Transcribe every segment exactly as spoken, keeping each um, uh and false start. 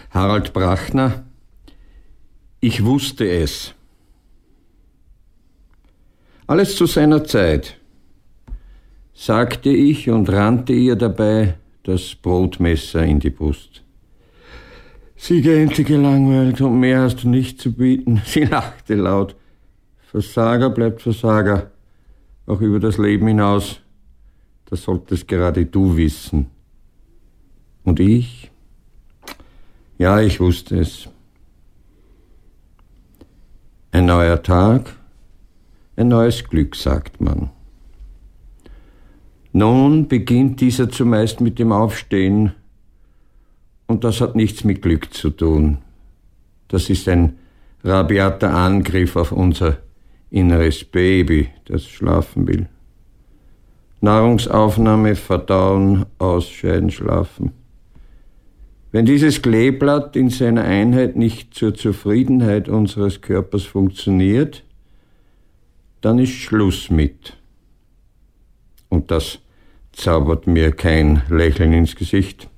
Harald Brachner, ich wusste es. Alles zu seiner Zeit, sagte ich und rannte ihr dabei das Brotmesser in die Brust. Sie gähnte gelangweilt und mehr hast du nicht zu bieten. Sie lachte laut. Versager bleibt Versager, auch über das Leben hinaus. Das solltest gerade du wissen. Und ich? Ja, ich wusste es. Ein neuer Tag, ein neues Glück, sagt man. Nun beginnt dieser zumeist mit dem Aufstehen, und das hat nichts mit Glück zu tun. Das ist ein rabiater Angriff auf unser inneres Baby, das schlafen will. Nahrungsaufnahme, Verdauen, Ausscheiden, Schlafen. Wenn dieses Kleeblatt in seiner Einheit nicht zur Zufriedenheit unseres Körpers funktioniert, dann ist Schluss mit. Und das zaubert mir kein Lächeln ins Gesicht.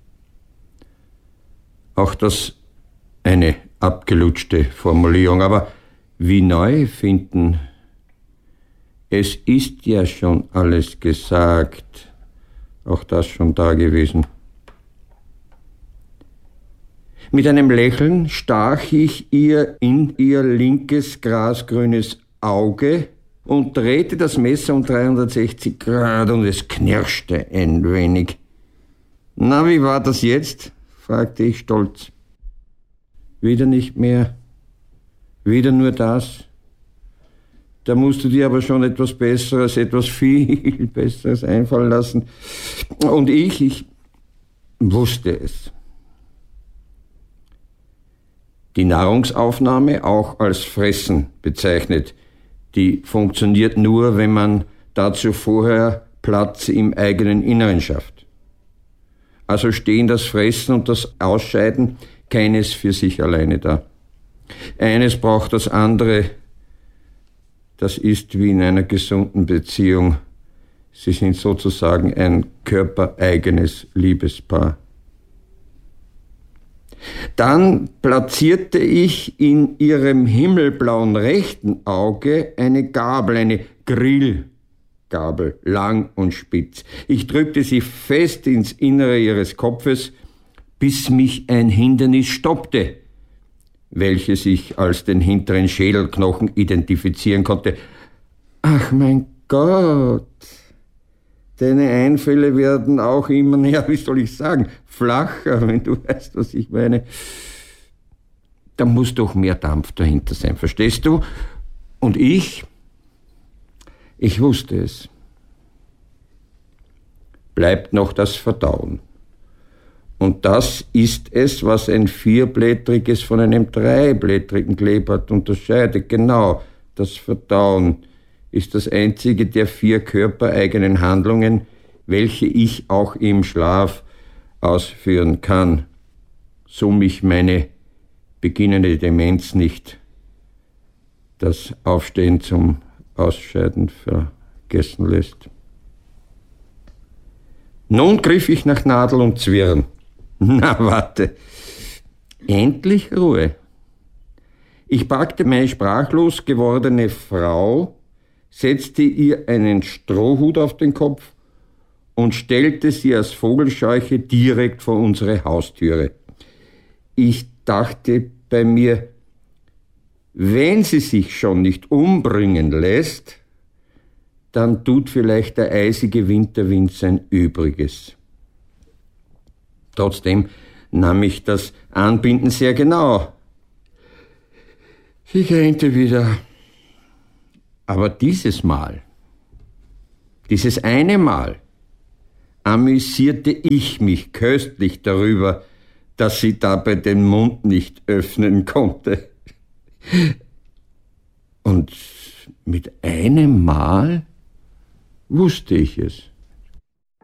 Auch das eine abgelutschte Formulierung, aber wie neu finden. Es ist ja schon alles gesagt, auch das schon da gewesen. Mit einem Lächeln stach ich ihr in ihr linkes grasgrünes Auge und drehte das Messer um dreihundertsechzig Grad und es knirschte ein wenig. Na, wie war das jetzt? Fragte ich stolz. Wieder nicht mehr. Wieder nur das. Da musst du dir aber schon etwas Besseres, etwas viel Besseres einfallen lassen. Und ich, ich wusste es. Die Nahrungsaufnahme, auch als Fressen bezeichnet, die funktioniert nur, wenn man dazu vorher Platz im eigenen Inneren schafft. Also stehen das Fressen und das Ausscheiden keines für sich alleine da. Eines braucht das andere. Das ist wie in einer gesunden Beziehung. Sie sind sozusagen ein körpereigenes Liebespaar. Dann platzierte ich in ihrem himmelblauen rechten Auge eine Gabel, eine Grillgabel, lang und spitz. Ich drückte sie fest ins Innere ihres Kopfes, bis mich ein Hindernis stoppte, welches ich als den hinteren Schädelknochen identifizieren konnte. Ach mein Gott, deine Einfälle werden auch immer näher, wie soll ich sagen, flacher, wenn du weißt, was ich meine. Da muss doch mehr Dampf dahinter sein, verstehst du? Und ich, ich wusste es. Bleibt noch das Verdauen. Und das ist es, was ein vierblättriges von einem dreiblättrigen Kleeblatt unterscheidet. Genau, das Verdauen ist das einzige der vier körpereigenen Handlungen, welche ich auch im Schlaf ausführen kann, so mich meine beginnende Demenz nicht das Aufstehen zum Ausscheiden vergessen lässt. Nun griff ich nach Nadel und Zwirn. Na, warte. Endlich Ruhe. Ich packte meine sprachlos gewordene Frau, setzte ihr einen Strohhut auf den Kopf und stellte sie als Vogelscheuche direkt vor unsere Haustüre. Ich dachte bei mir, wenn sie sich schon nicht umbringen lässt, dann tut vielleicht der eisige Winterwind sein Übriges. Trotzdem nahm ich das Anbinden sehr genau. Sie gähnte wieder. Aber dieses Mal, dieses eine Mal, amüsierte ich mich köstlich darüber, dass sie dabei den Mund nicht öffnen konnte. Und mit einem Mal wusste ich es.